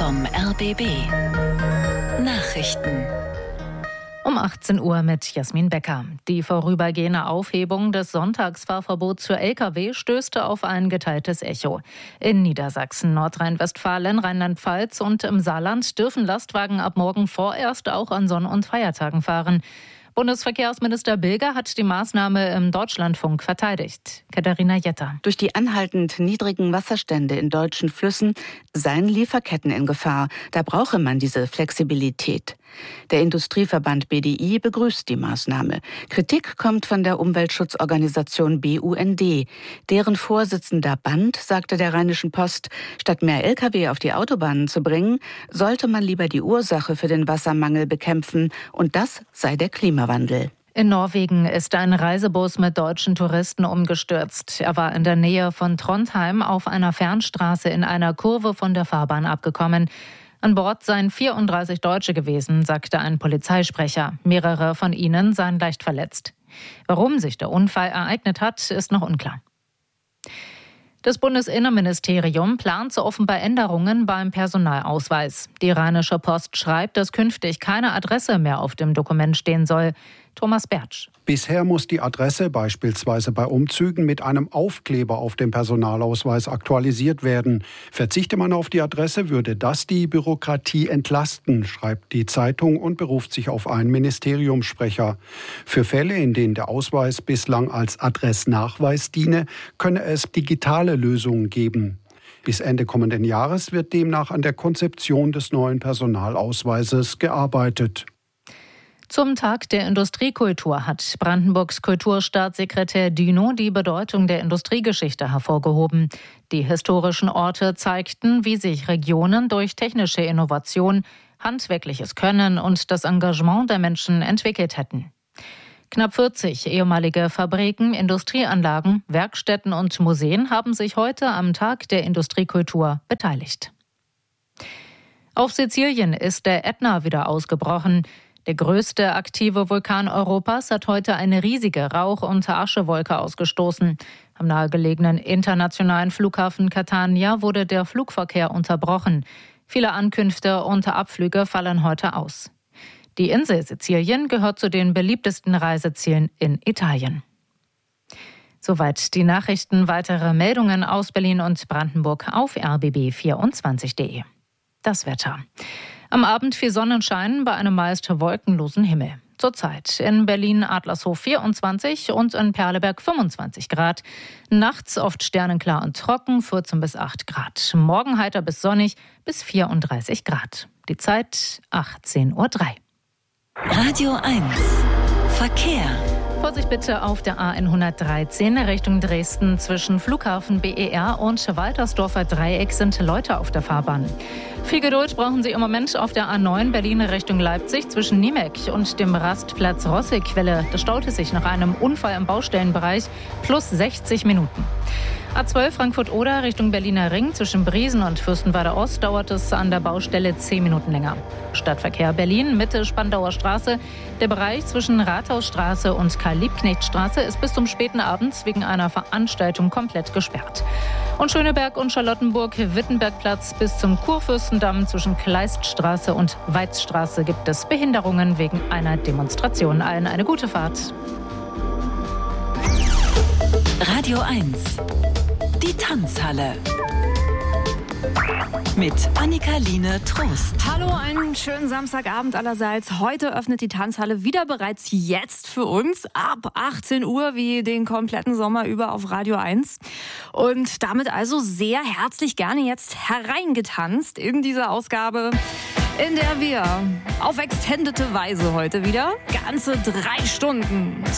vom RBB. Nachrichten. Um 18 Uhr mit Jasmin Becker. Die vorübergehende Aufhebung des Sonntagsfahrverbots für Lkw stößte auf ein geteiltes Echo. In Niedersachsen, Nordrhein-Westfalen, Rheinland-Pfalz und im Saarland dürfen Lastwagen ab morgen vorerst auch an Sonn- und Feiertagen fahren. Bundesverkehrsminister Bilger hat die Maßnahme im Deutschlandfunk verteidigt. Katharina Jetter. Durch die anhaltend niedrigen Wasserstände in deutschen Flüssen seien Lieferketten in Gefahr. Da brauche man diese Flexibilität. Der Industrieverband BDI begrüßt die Maßnahme. Kritik kommt von der Umweltschutzorganisation BUND. Deren Vorsitzender Band sagte der Rheinischen Post, statt mehr Lkw auf die Autobahnen zu bringen, sollte man lieber die Ursache für den Wassermangel bekämpfen. Und das sei der Klimawandel. In Norwegen ist ein Reisebus mit deutschen Touristen umgestürzt. Er war in der Nähe von Trondheim auf einer Fernstraße in einer Kurve von der Fahrbahn abgekommen. An Bord seien 34 Deutsche gewesen, sagte ein Polizeisprecher. Mehrere von ihnen seien leicht verletzt. Warum sich der Unfall ereignet hat, ist noch unklar. Das Bundesinnenministerium plant offenbar Änderungen beim Personalausweis. Die Rheinische Post schreibt, dass künftig keine Adresse mehr auf dem Dokument stehen soll. Thomas Bertsch. Bisher muss die Adresse beispielsweise bei Umzügen mit einem Aufkleber auf dem Personalausweis aktualisiert werden. Verzichte man auf die Adresse, würde das die Bürokratie entlasten, schreibt die Zeitung und beruft sich auf einen Ministeriumssprecher. Für Fälle, in denen der Ausweis bislang als Adressnachweis diene, könne es digitale Lösungen geben. Bis Ende kommenden Jahres wird demnach an der Konzeption des neuen Personalausweises gearbeitet. Zum Tag der Industriekultur hat Brandenburgs Kulturstaatssekretär Dünow die Bedeutung der Industriegeschichte hervorgehoben. Die historischen Orte zeigten, wie sich Regionen durch technische Innovation, handwerkliches Können und das Engagement der Menschen entwickelt hätten. Knapp 40 ehemalige Fabriken, Industrieanlagen, Werkstätten und Museen haben sich heute am Tag der Industriekultur beteiligt. Auf Sizilien ist der Ätna wieder ausgebrochen. Der größte aktive Vulkan Europas hat heute eine riesige Rauch- und Aschewolke ausgestoßen. Am nahegelegenen internationalen Flughafen Catania wurde der Flugverkehr unterbrochen. Viele Ankünfte und Abflüge fallen heute aus. Die Insel Sizilien gehört zu den beliebtesten Reisezielen in Italien. Soweit die Nachrichten. Weitere Meldungen aus Berlin und Brandenburg auf rbb24.de. Das Wetter. Am Abend viel Sonnenschein bei einem meist wolkenlosen Himmel. Zurzeit in Berlin Adlershof 24 und in Perleberg 25 Grad. Nachts oft sternenklar und trocken, 14 bis 8 Grad. Morgen heiter bis sonnig bis 34 Grad. Die Zeit 18:03 Uhr. Radio 1. Verkehr. Vorsicht bitte auf der A113 Richtung Dresden. Zwischen Flughafen BER und Waltersdorfer Dreieck sind Leute auf der Fahrbahn. Viel Geduld brauchen Sie im Moment auf der A9 Berlin Richtung Leipzig zwischen Niemek und dem Rastplatz Rossequelle. Das staute sich nach einem Unfall im Baustellenbereich plus 60 Minuten. A12 Frankfurt-Oder Richtung Berliner Ring zwischen Briesen und Fürstenwalder Ost dauert es an der Baustelle 10 Minuten länger. Stadtverkehr Berlin, Mitte Spandauer Straße. Der Bereich zwischen Rathausstraße und Karl-Liebknecht-Straße ist bis zum späten Abend wegen einer Veranstaltung komplett gesperrt. Und Schöneberg und Charlottenburg-Wittenbergplatz bis zum Kurfürstendamm zwischen Kleiststraße und Weizstraße gibt es Behinderungen wegen einer Demonstration. Allen eine gute Fahrt. Radio 1. Die Tanzhalle. Mit Annika-Line Trost. Hallo, einen schönen Samstagabend allerseits. Heute öffnet die Tanzhalle wieder bereits jetzt für uns ab 18 Uhr wie den kompletten Sommer über auf Radio 1. Und damit also sehr herzlich gerne jetzt hereingetanzt in diese Ausgabe, in der wir auf extendete Weise heute wieder ganze 3 Stunden